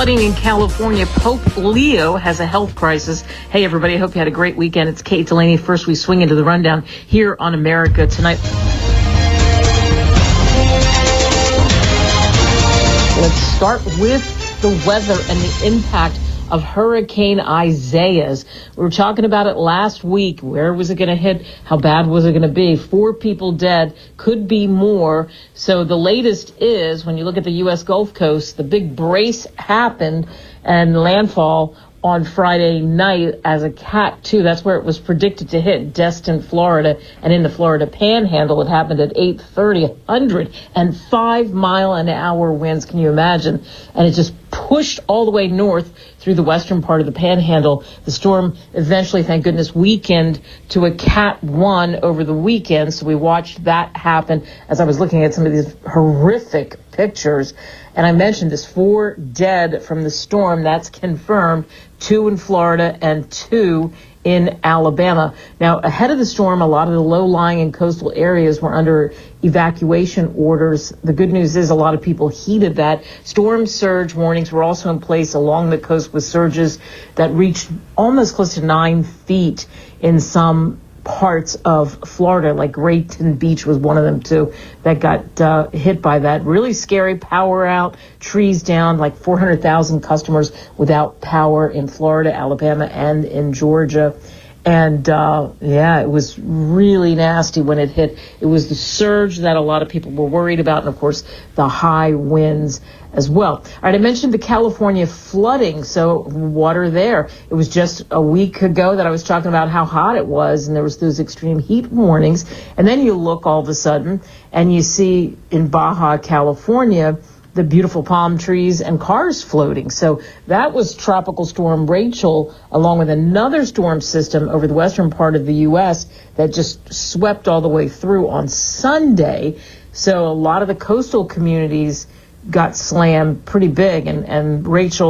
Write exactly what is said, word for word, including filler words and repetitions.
Flooding in California. Pope Leo has a health crisis. Hey, everybody. I hope you had a great weekend. It's Kate Delaney. First, we swing into the rundown here on America Tonight. Let's start with the weather and the impact of Hurricane Isaias. We were talking about it last week. Where was it going to hit? How bad was it going to be? Four people dead, could be more. So the latest is, when you look at the U S Gulf Coast, the big brace happened and landfall on Friday night as a Cat two. That's where it was predicted to hit, Destin, Florida. And in the Florida Panhandle, it happened at eight thirty, one hundred five mile an hour winds. Can you imagine? And it just pushed all the way north through the western part of the Panhandle. The storm eventually, thank goodness, weakened to a Cat one over the weekend. So we watched that happen as I was looking at some of these horrific pictures. And I mentioned this, four dead from the storm. That's confirmed. Two in Florida and two in Alabama. Now, ahead of the storm, a lot of the low-lying and coastal areas were under evacuation orders. The good news is a lot of people heeded that. Storm surge warnings were also in place along the coast, with surges that reached almost close to nine feet in some parts of Florida, like Grayton Beach was one of them too, that got uh, hit by that. Really scary. Power out, trees down, like four hundred thousand customers without power in Florida, Alabama, and in Georgia. And, uh, yeah, it was really nasty when it hit. It was the surge that a lot of people were worried about, and, of course, the high winds as well. All right, I mentioned the California flooding, so water there. It was just a week ago that I was talking about how hot it was, and there was those extreme heat warnings. And then you look all of a sudden, and you see in Baja, California, the beautiful palm trees and cars floating. So that was Tropical Storm Rachel, along with another storm system over the western part of the U S that just swept all the way through on Sunday. So a lot of the coastal communities got slammed pretty big, and, and Rachel